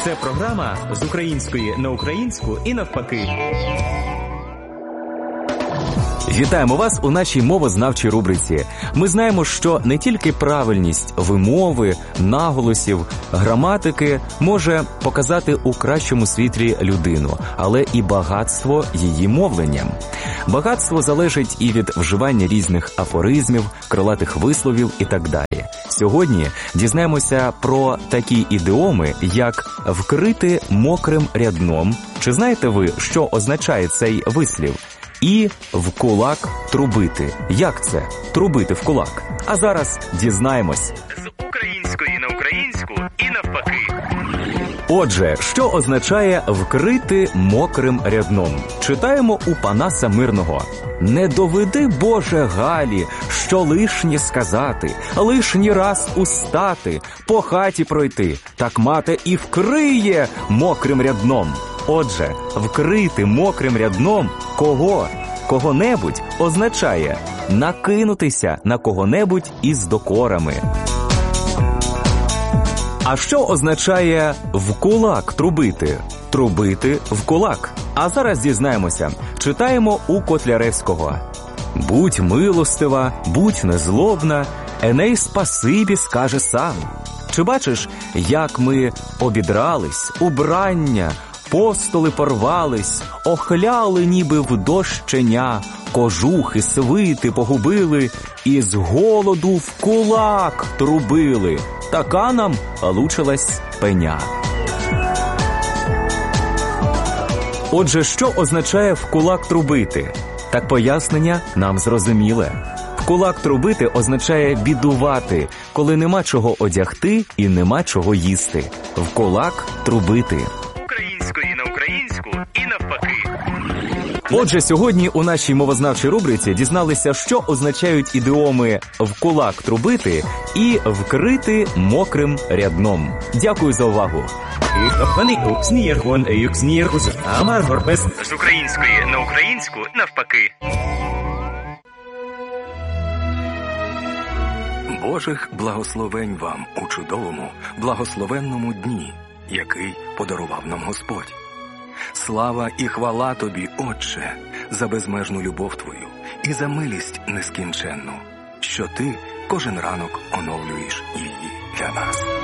Це програма з української на українську і навпаки. Вітаємо вас у нашій мовознавчій рубриці. Ми знаємо, що не тільки правильність вимови, наголосів, граматики може показати у кращому світлі людину, але і багатство її мовлення. Багатство залежить і від вживання різних афоризмів, крилатих висловів і так далі. Сьогодні дізнаємося про такі ідіоми, як «вкрити мокрим рядном». Чи знаєте ви, що означає цей вислів? І «в кулак трубити». Як це? Трубити в кулак. А зараз дізнаємось. З української на українську і навпаки. Отже, що означає «вкрити мокрим рядном»? Читаємо у Панаса Мирного. «Не доведи, Боже, Галі, що лишнє сказати, лишній раз устати, по хаті пройти, так мати і вкриє мокрим рядном». Отже, вкрити мокрим рядном кого-небудь означає накинутися на кого-небудь із докорами. А що означає «в кулак трубити»? Трубити в кулак. А зараз дізнаємося. Читаємо у Котляревського. «Будь милостива, будь незлобна, Еней спасибі скаже сам». Чи бачиш, як ми обідрались, убрання, постоли порвались, охляли ніби в дощеня, кожухи, свити погубили і з голоду в кулак трубили. Така нам лучилась пеня. Отже, що означає «в кулак трубити»? Так пояснення нам зрозуміле. В кулак трубити означає бідувати, коли нема чого одягти і нема чого їсти. В кулак трубити. Української на українську і навпаки. Отже, сьогодні у нашій мовознавчій рубриці дізналися, що означають ідіоми «в кулак трубити» і «вкрити мокрим рядном». Дякую за увагу. З української на українську навпаки. Божих благословень вам у чудовому, благословенному дні, який подарував нам Господь. Слава і хвала Тобі, Отче, за безмежну любов Твою і за милість нескінченну, що Ти кожен ранок оновлюєш її для нас.